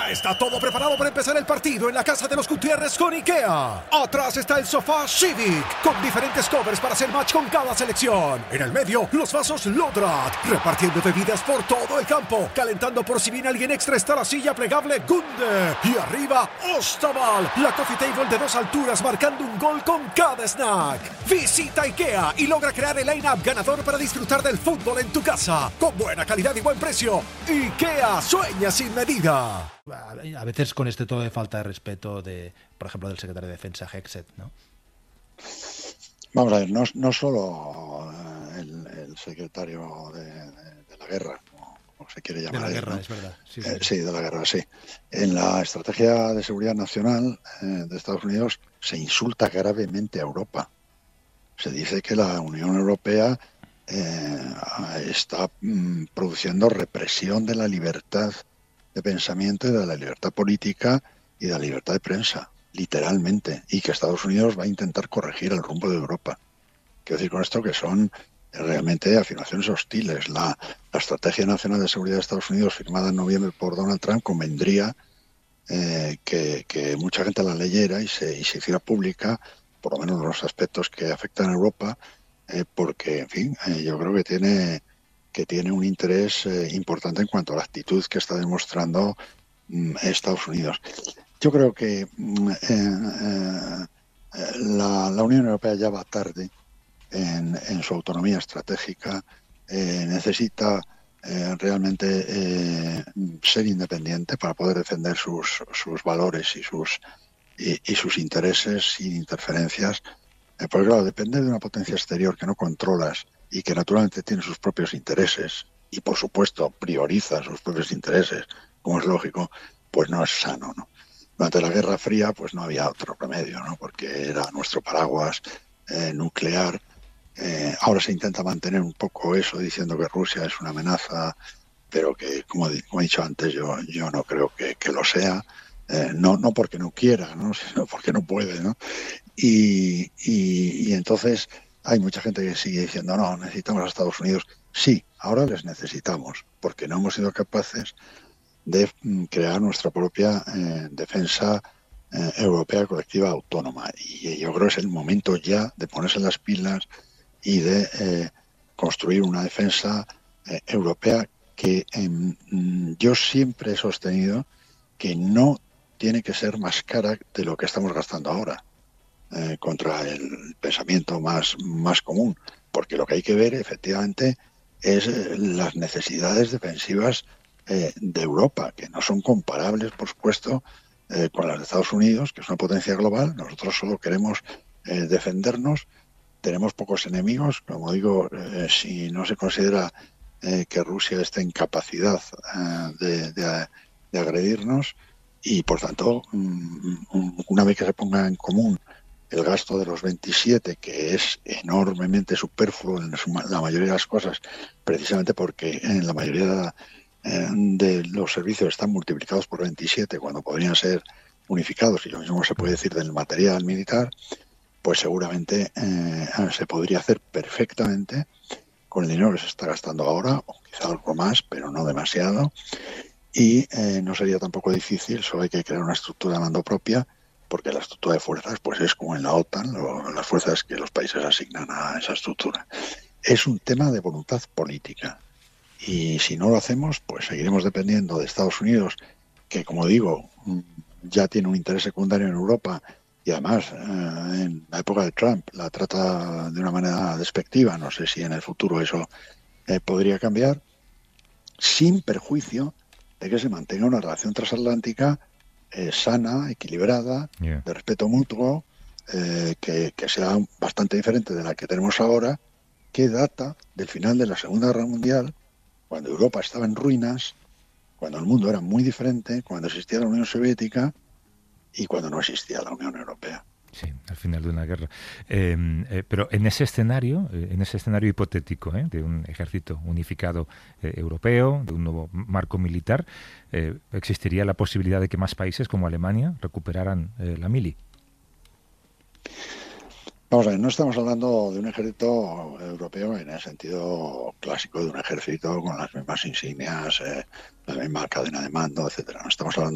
Ya está todo preparado para empezar el partido en la casa de los Gutiérrez con IKEA. Atrás está el sofá Civic, con diferentes covers para hacer match con cada selección. En el medio, los vasos Lodrat, repartiendo bebidas por todo el campo. Calentando por si viene alguien extra está la silla plegable Gunde. Y arriba, Ostaval, la coffee table de 2 alturas marcando un gol con cada snack. Visita IKEA y logra crear el line-up ganador para disfrutar del fútbol en tu casa. Con buena calidad y buen precio. IKEA sueña sin medida. A veces con este tono de falta de respeto por ejemplo, del secretario de Defensa, Hexet, ¿no? Vamos a ver, no solo el secretario de la guerra, como se quiere llamar. De la guerra, ¿no? Es verdad. Sí, sí, de la guerra, sí. En la estrategia de seguridad nacional de Estados Unidos se insulta gravemente a Europa. Se dice que la Unión Europea está produciendo represión de la libertad de pensamiento y de la libertad política y de la libertad de prensa, literalmente, y que Estados Unidos va a intentar corregir el rumbo de Europa. Quiero decir con esto que son realmente afirmaciones hostiles. La Estrategia Nacional de Seguridad de Estados Unidos, firmada en noviembre por Donald Trump, convendría que mucha gente la leyera y se hiciera pública, por lo menos los aspectos que afectan a Europa, porque, en fin, yo creo que tiene un interés importante en cuanto a la actitud que está demostrando Estados Unidos. Yo creo que la Unión Europea ya va tarde en su autonomía estratégica, necesita realmente ser independiente para poder defender sus valores y sus intereses sin interferencias. Porque claro, depender de una potencia exterior que no controlas y que naturalmente tiene sus propios intereses y por supuesto prioriza sus propios intereses, como es lógico, pues no es sano, ¿no? Durante la Guerra Fría pues no había otro remedio, ¿no? Porque era nuestro paraguas nuclear. Ahora se intenta mantener un poco eso diciendo que Rusia es una amenaza, pero que, como he dicho antes, yo no creo que lo sea. No porque no quiera, ¿no? Sino porque no puede, ¿no? Y entonces hay mucha gente que sigue diciendo no, necesitamos a Estados Unidos. Sí, ahora les necesitamos, porque no hemos sido capaces de crear nuestra propia defensa europea colectiva autónoma. Y yo creo que es el momento ya de ponerse las pilas y de construir una defensa europea que yo siempre he sostenido que no tiene que ser más cara de lo que estamos gastando ahora contra el pensamiento más común, porque lo que hay que ver efectivamente es las necesidades defensivas de Europa, que no son comparables, por supuesto, con las de Estados Unidos, que es una potencia global. Nosotros solo queremos defendernos, tenemos pocos enemigos, como digo, si no se considera que Rusia esté en capacidad de agredirnos, y por tanto, una vez que se ponga en común el gasto de los 27, que es enormemente superfluo en la mayoría de las cosas, precisamente porque en la mayoría de los servicios están multiplicados por 27 cuando podrían ser unificados, y lo mismo se puede decir del material militar, pues seguramente se podría hacer perfectamente con el dinero que se está gastando ahora, o quizá algo más, pero no demasiado, y no sería tampoco difícil, solo hay que crear una estructura de mando propia, porque la estructura de fuerzas pues es como en la OTAN, las fuerzas que los países asignan a esa estructura. Es un tema de voluntad política, y si no lo hacemos, pues seguiremos dependiendo de Estados Unidos, que, como digo, ya tiene un interés secundario en Europa, y además en la época de Trump la trata de una manera despectiva. No sé si en el futuro eso podría cambiar, sin perjuicio de que se mantenga una relación transatlántica sana, equilibrada, de respeto mutuo, que sea bastante diferente de la que tenemos ahora, que data del final de la Segunda Guerra Mundial, cuando Europa estaba en ruinas, cuando el mundo era muy diferente, cuando existía la Unión Soviética y cuando no existía la Unión Europea. Sí, al final de una guerra. Pero en ese escenario hipotético, de un ejército unificado europeo, de un nuevo marco militar, ¿existiría la posibilidad de que más países como Alemania recuperaran la mili? Vamos a ver, no estamos hablando de un ejército europeo en el sentido clásico de un ejército con las mismas insignias, la misma cadena de mando, etcétera. No estamos hablando